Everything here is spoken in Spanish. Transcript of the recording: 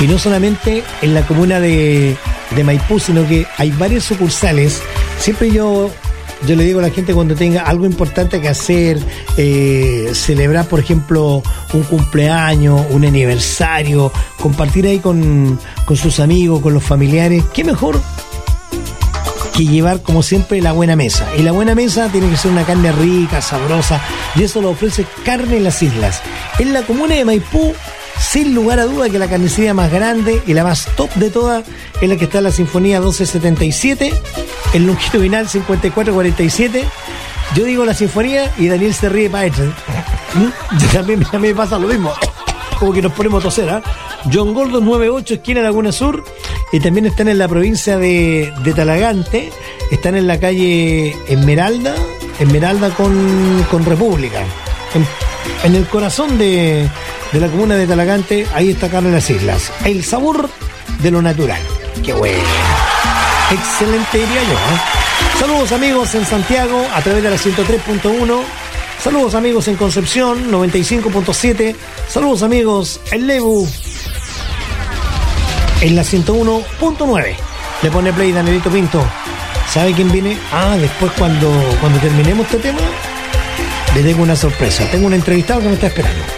Y no solamente en la comuna de Maipú, sino que hay varias sucursales. Siempre yo le digo a la gente, cuando tenga algo importante que hacer, celebrar, por ejemplo, un cumpleaños, un aniversario, compartir ahí con sus amigos, con los familiares, qué mejor que llevar, como siempre, la buena mesa. Y la buena mesa tiene que ser una carne rica, sabrosa, y eso lo ofrece Carne Las Islas. En la comuna de Maipú, sin lugar a duda que la carnicería más grande y la más top de todas es la que está en la Sinfonía 1277, el longitudinal 5447. Yo digo la Sinfonía y Daniel se ríe para eso. También a mí me pasa lo mismo, como que nos ponemos a toser, ¿eh? John Gordon 98, esquina Laguna Sur, y también están en la provincia de Talagante, están en la calle Esmeralda con República, en el corazón de la comuna de Talagante. Ahí está Carne Las Islas, el sabor de lo natural. Qué bueno, excelente, diría yo, ¿eh? Saludos amigos en Santiago a través de la 103.1, saludos amigos en Concepción 95.7, saludos amigos en Lebu en la 101.9. Le pone play Danielito Pinto. ¿Sabe quién viene? Después cuando terminemos este tema, le tengo una sorpresa. Tengo un entrevistado que me está esperando.